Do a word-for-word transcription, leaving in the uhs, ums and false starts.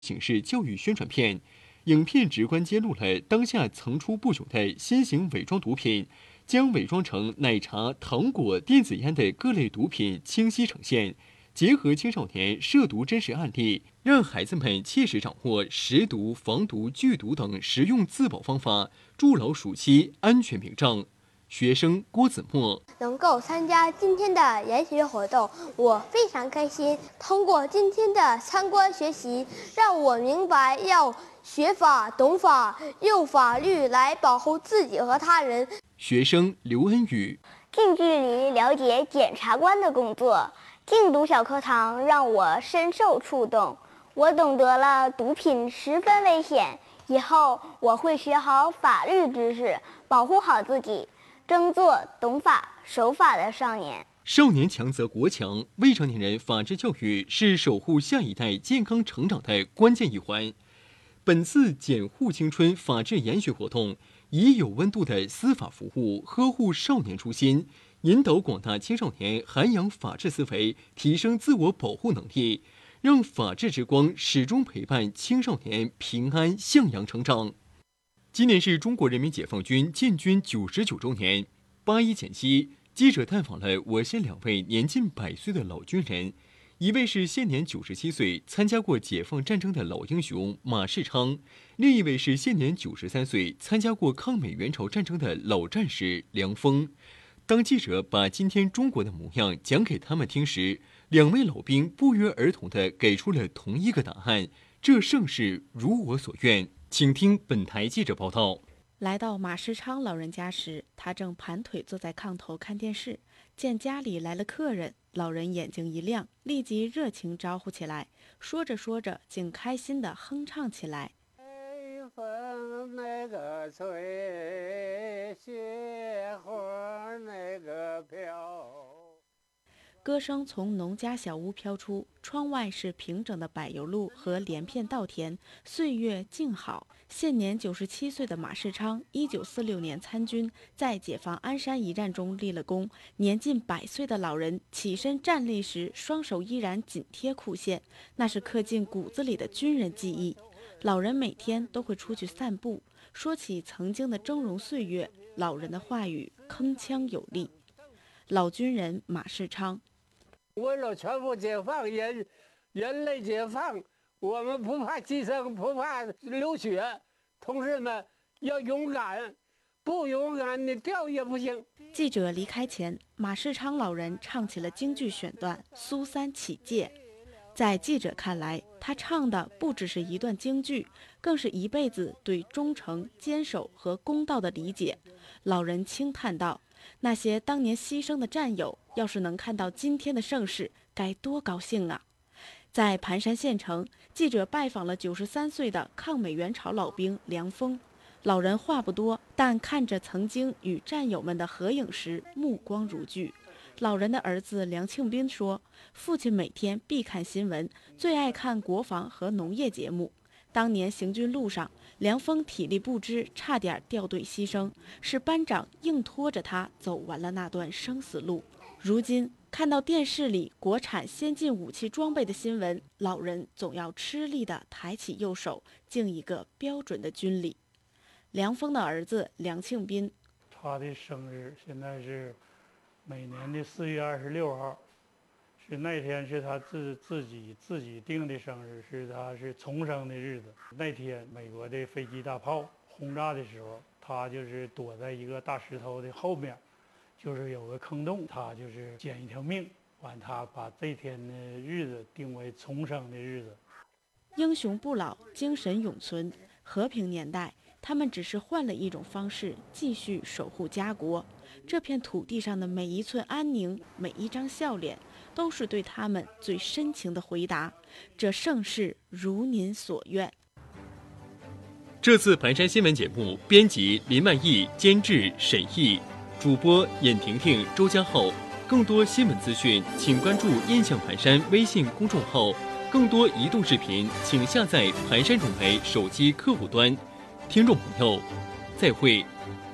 形式教育宣传片。影片直观揭露了当下层出不穷的新型伪装毒品，将伪装成奶茶、糖果、电子烟的各类毒品清晰呈现，结合青少年涉毒真实案例，让孩子们切实掌握识毒、防毒、拒毒等实用自保方法，筑牢暑期安全屏障。学生郭子墨能够参加今天的研学活动，我非常开心。通过今天的参观学习，让我明白要学法、懂法，用法律来保护自己和他人。 学生刘恩宇近距离了解检察官的工作，禁毒小课堂让我深受触动。我懂得了毒品十分危险，以后我会学好法律知识，保护好自己。争做懂法守法的少年。 少年强则国强，未成年人法治教育是守护下一代健康成长的关键一环。本次检护青春法治研学活动，以有温度的司法服务呵护少年初心，引导广大青少年涵养法治思维，提升自我保护能力，让法治之光始终陪伴青少年平安向阳成长。今年是中国人民解放军建军九十九周年，八一前夕，记者探访了我县两位年近百岁的老军人，一位是现年九十七岁，参加过解放战争的老英雄马世昌，另一位是现年九十三岁，参加过抗美援朝战争的老战士梁峰。当记者把今天中国的模样讲给他们听时，两位老兵不约而同地给出了同一个答案：这盛世如我所愿。请听本台记者报道。 来到马世昌老人家时，他正盘腿坐在炕头看电视，见家里来了客人，老人眼睛一亮，立即热情招呼起来，说着说着竟开心地哼唱起来。 风那个吹，雪花那个飘。 歌声从农家小屋飘出，窗外是平整的柏油路和连片稻田，岁月静好。现年九十七岁的马世昌，一九四六年参军，在解放鞍山一战中立了功。年近百岁的老人起身站立时，双手依然紧贴裤线，那是刻进骨子里的军人记忆。老人每天都会出去散步，说起曾经的峥嵘岁月，老人的话语铿锵有力。老军人马世昌。 为了全部解放人，人类解放，我们不怕牺牲，不怕流血，同志们要勇敢，不勇敢你掉也不行。 记者离开前，马世昌老人唱起了京剧选段《苏三起解》。在记者看来，他唱的不只是一段京剧，更是一辈子对忠诚、坚守和公道的理解。老人轻叹道：那些当年牺牲的战友，要是能看到今天的盛世，该多高兴啊！在盘山县城，记者拜访了九十三岁的抗美援朝老兵梁峰。老人话不多，但看着曾经与战友们的合影时，目光如炬。老人的儿子梁庆斌说，父亲每天必看新闻，最爱看国防和农业节目。当年行军路上，梁峰体力不支，差点掉队牺牲，是班长硬拖着他走完了那段生死路。如今看到电视里国产先进武器装备的新闻，老人总要吃力地抬起右手，敬一个标准的军礼。梁峰的儿子梁庆斌， 他的生日现在是每年的四月二十六号，是那天是他自自己自己定的生日，是他是重生的日子。那天美国的飞机大炮轰炸的时候，他就是躲在一个大石头的后面，就是有个坑洞，他就是捡一条命，完他把这天的日子定为重生的日子。 英雄不老，精神永存。和平年代，他们只是换了一种方式继续守护家国。这片土地上的每一寸安宁，每一张笑脸，都是对他们最深情的回答。这盛世如您所愿。 这次盘山新闻节目编辑林万益，监制沈毅，主播尹婷婷、周家浩。更多新闻资讯，请关注印象盘山微信公众号。更多移动视频，请下载盘山总台手机客户端。听众朋友，再会。